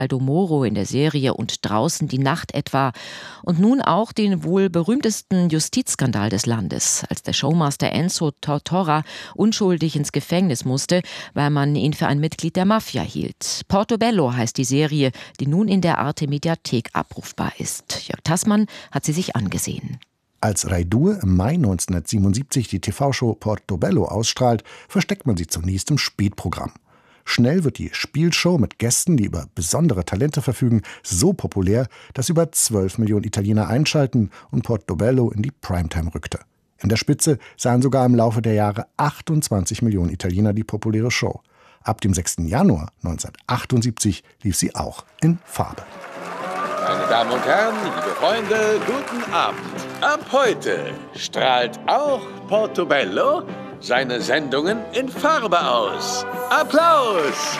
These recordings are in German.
Aldo Moro in der Serie Und draußen die Nacht etwa und nun auch den wohl berühmtesten Justizskandal des Landes, als der Showmaster Enzo Tortora unschuldig ins Gefängnis musste, weil man ihn für ein Mitglied der Mafia hielt. Portobello heißt die Serie, die nun in der Arte Mediathek abrufbar ist. Jörg Tassmann hat sie sich angesehen. Als Rai Due im Mai 1977 die TV-Show Portobello ausstrahlt, versteckt man sie zunächst im Spätprogramm. Schnell wird die Spielshow mit Gästen, die über besondere Talente verfügen, so populär, dass über 12 Millionen Italiener einschalten und Portobello in die Primetime rückte. In der Spitze sahen sogar im Laufe der Jahre 28 Millionen Italiener die populäre Show. Ab dem 6. Januar 1978 lief sie auch in Farbe. Meine Damen und Herren, liebe Freunde, guten Abend. Ab heute strahlt auch Portobello seine Sendungen in Farbe aus. Applaus!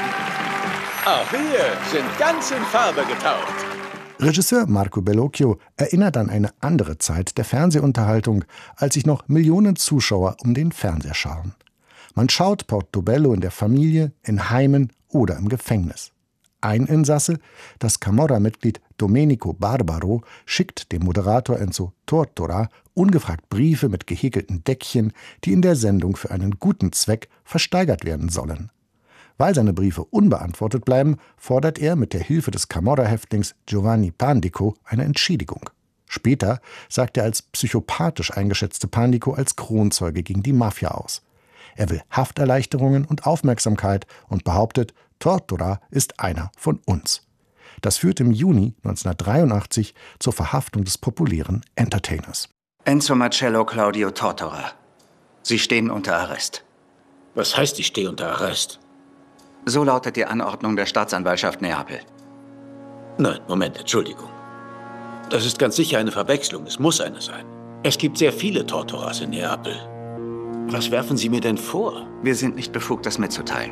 Auch wir sind ganz in Farbe getaucht. Regisseur Marco Bellocchio erinnert an eine andere Zeit der Fernsehunterhaltung, als sich noch Millionen Zuschauer um den Fernseher scharen. Man schaut Portobello in der Familie, in Heimen oder im Gefängnis. Ein Insasse, das Camorra-Mitglied Domenico Barbaro, schickt dem Moderator Enzo Tortora ungefragt Briefe mit gehäkelten Deckchen, die in der Sendung für einen guten Zweck versteigert werden sollen. Weil seine Briefe unbeantwortet bleiben, fordert er mit der Hilfe des Camorra-Häftlings Giovanni Pandico eine Entschädigung. Später sagt er als psychopathisch eingeschätzte Pandico als Kronzeuge gegen die Mafia aus. Er will Hafterleichterungen und Aufmerksamkeit und behauptet, Tortora ist einer von uns. Das führt im Juni 1983 zur Verhaftung des populären Entertainers. Enzo Marcello Claudio Tortora. Sie stehen unter Arrest. Was heißt, ich stehe unter Arrest? So lautet die Anordnung der Staatsanwaltschaft Neapel. Nein, Moment, Entschuldigung. Das ist ganz sicher eine Verwechslung. Es muss eine sein. Es gibt sehr viele Tortoras in Neapel. Was werfen Sie mir denn vor? Wir sind nicht befugt, das mitzuteilen.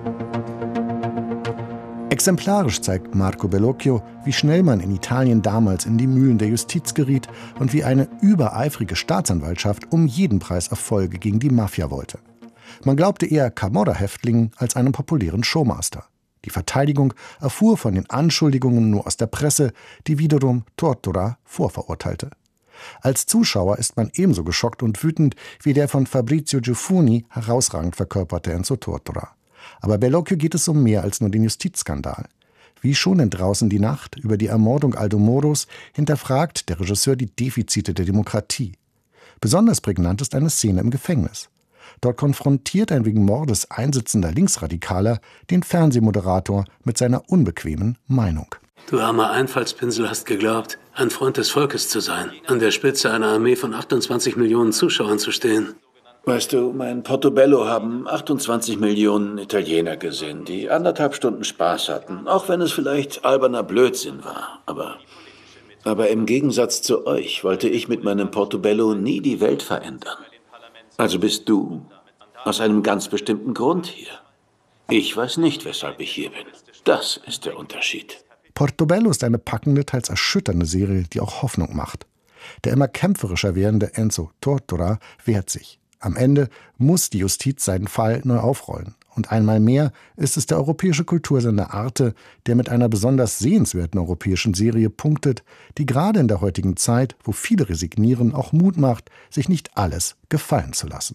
Exemplarisch zeigt Marco Bellocchio, wie schnell man in Italien damals in die Mühlen der Justiz geriet und wie eine übereifrige Staatsanwaltschaft um jeden Preis Erfolge gegen die Mafia wollte. Man glaubte eher Camorra-Häftlingen als einem populären Showmaster. Die Verteidigung erfuhr von den Anschuldigungen nur aus der Presse, die wiederum Tortora vorverurteilte. Als Zuschauer ist man ebenso geschockt und wütend wie der von Fabrizio Giuffoni herausragend verkörperte Enzo Tortora. Aber Bellocchio geht es um mehr als nur den Justizskandal. Wie schon in Draußen die Nacht über die Ermordung Aldo Moros hinterfragt der Regisseur die Defizite der Demokratie. Besonders prägnant ist eine Szene im Gefängnis. Dort konfrontiert ein wegen Mordes einsitzender Linksradikaler den Fernsehmoderator mit seiner unbequemen Meinung. Du armer Einfallspinsel hast geglaubt, ein Freund des Volkes zu sein, an der Spitze einer Armee von 28 Millionen Zuschauern zu stehen. Weißt du, mein Portobello haben 28 Millionen Italiener gesehen, die 1,5 Stunden Spaß hatten, auch wenn es vielleicht alberner Blödsinn war. Aber im Gegensatz zu euch wollte ich mit meinem Portobello nie die Welt verändern. Also bist du aus einem ganz bestimmten Grund hier. Ich weiß nicht, weshalb ich hier bin. Das ist der Unterschied. Portobello ist eine packende, teils erschütternde Serie, die auch Hoffnung macht. Der immer kämpferischer werdende Enzo Tortora wehrt sich. Am Ende muss die Justiz seinen Fall neu aufrollen. Und einmal mehr ist es der europäische Kultursender Arte, der mit einer besonders sehenswerten europäischen Serie punktet, die gerade in der heutigen Zeit, wo viele resignieren, auch Mut macht, sich nicht alles gefallen zu lassen.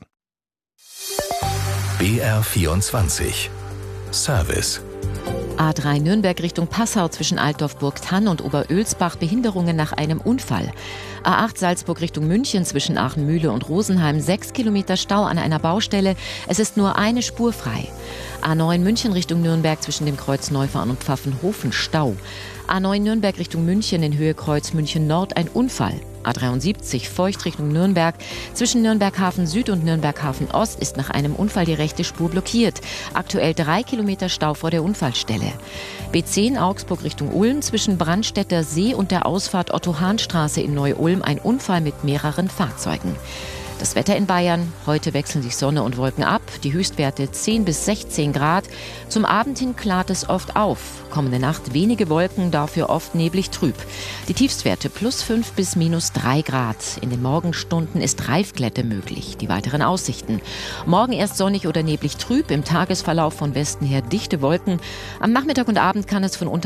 BR24 Service A3 Nürnberg Richtung Passau zwischen Altdorf-Burgthann und Oberölsbach Behinderungen nach einem Unfall. A8 Salzburg Richtung München zwischen Aachenmühle und Rosenheim 6 Kilometer Stau an einer Baustelle. Es ist nur eine Spur frei. A9 München Richtung Nürnberg zwischen dem Kreuz Neufahren und Pfaffenhofen Stau. A9 Nürnberg Richtung München in Höhe Kreuz München Nord ein Unfall. A73 Feucht Richtung Nürnberg. Zwischen Nürnberg Hafen Süd und Nürnberg Hafen Ost ist nach einem Unfall die rechte Spur blockiert. Aktuell 3 Kilometer Stau vor der Unfallstelle. B10 Augsburg Richtung Ulm zwischen Brandstätter See und der Ausfahrt Otto-Hahn-Straße in Neu-Ulm ein Unfall mit mehreren Fahrzeugen. Das Wetter in Bayern. Heute wechseln sich Sonne und Wolken ab. Die Höchstwerte 10 bis 16 Grad. Zum Abend hin klart es oft auf. Kommende Nacht wenige Wolken, dafür oft neblig trüb. Die Tiefstwerte +5 bis -3 Grad. In den Morgenstunden ist Reifglätte möglich. Die weiteren Aussichten. Morgen erst sonnig oder neblig trüb. Im Tagesverlauf von Westen her dichte Wolken. Am Nachmittag und Abend kann es von